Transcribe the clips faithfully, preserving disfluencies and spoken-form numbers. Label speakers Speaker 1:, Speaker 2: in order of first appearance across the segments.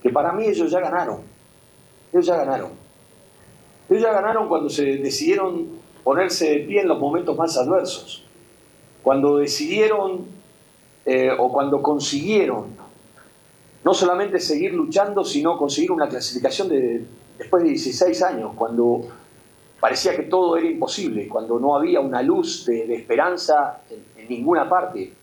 Speaker 1: que para mí ellos ya ganaron. Ellos ya ganaron. Ellos ya ganaron cuando se decidieron ponerse de pie en los momentos más adversos. Cuando decidieron eh, o cuando consiguieron no solamente seguir luchando, sino conseguir una clasificación de, después de dieciséis años, cuando parecía que todo era imposible, cuando no había una luz de, de esperanza en, en ninguna parte,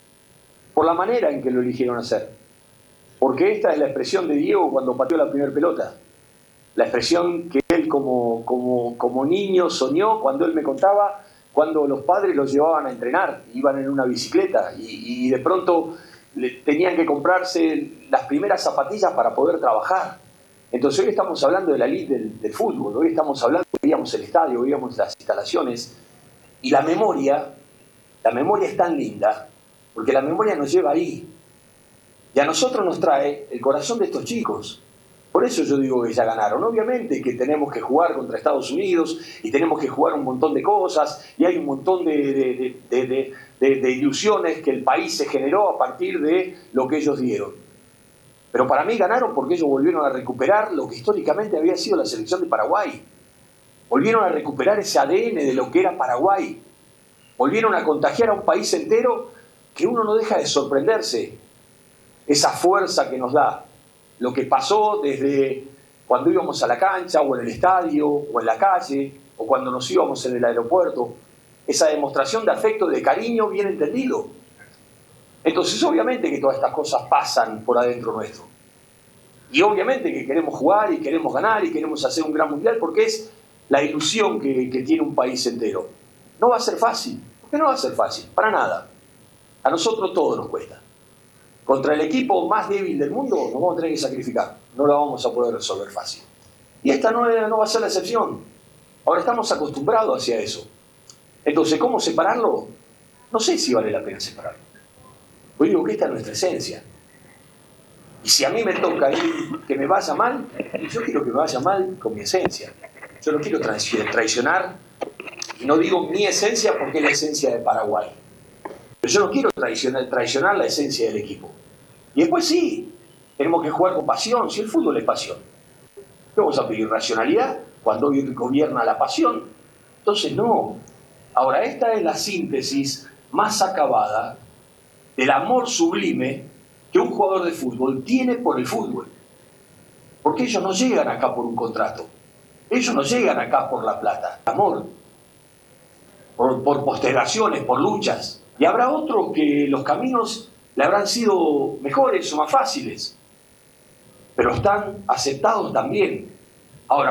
Speaker 1: por la manera en que lo eligieron hacer. Porque esta es la expresión de Diego cuando pateó la primera pelota. La expresión que él como, como, como niño soñó cuando él me contaba, cuando los padres los llevaban a entrenar, iban en una bicicleta y, y de pronto le, tenían que comprarse las primeras zapatillas para poder trabajar. Entonces hoy estamos hablando de la elite del, del fútbol, hoy estamos hablando, veíamos el estadio, veíamos las instalaciones, y la memoria, la memoria es tan linda, porque la memoria nos lleva ahí, y a nosotros nos trae el corazón de estos chicos. Por eso yo digo que ya ganaron. Obviamente que tenemos que jugar contra Estados Unidos y tenemos que jugar un montón de cosas y hay un montón de, de, de, de, de, de ilusiones que el país se generó a partir de lo que ellos dieron. Pero para mí ganaron porque ellos volvieron a recuperar lo que históricamente había sido la selección de Paraguay. Volvieron a recuperar ese A D N de lo que era Paraguay. Volvieron a contagiar a un país entero que uno no deja de sorprenderse. Esa fuerza que nos da. Lo que pasó desde cuando íbamos a la cancha, o en el estadio, o en la calle, o cuando nos íbamos en el aeropuerto. Esa demostración de afecto, de cariño bien entendido. Entonces, obviamente que todas estas cosas pasan por adentro nuestro. Y obviamente que queremos jugar, y queremos ganar, y queremos hacer un gran mundial, porque es la ilusión que, que tiene un país entero. No va a ser fácil. ¿Por qué no va a ser fácil? Para nada. A nosotros todo nos cuesta. Contra el equipo más débil del mundo nos vamos a tener que sacrificar. No lo vamos a poder resolver fácil. Y esta no, no va a ser la excepción. Ahora estamos acostumbrados hacia eso. Entonces, ¿cómo separarlo? No sé si vale la pena separarlo. Yo digo que esta es nuestra esencia. Y si a mí me toca ir, que me vaya mal, yo quiero que me vaya mal con mi esencia. Yo no quiero traicionar, y no digo mi esencia porque es la esencia de Paraguay. Pero yo no quiero traicionar, traicionar la esencia del equipo. Y después sí, tenemos que jugar con pasión, si el fútbol es pasión. ¿Vamos a pedir racionalidad cuando hoy gobierna la pasión? Entonces no. Ahora, esta es la síntesis más acabada del amor sublime que un jugador de fútbol tiene por el fútbol. Porque ellos no llegan acá por un contrato. Ellos no llegan acá por la plata. Amor. Por, por postergaciones, por luchas. Y habrá otros que los caminos le habrán sido mejores o más fáciles, pero están aceptados también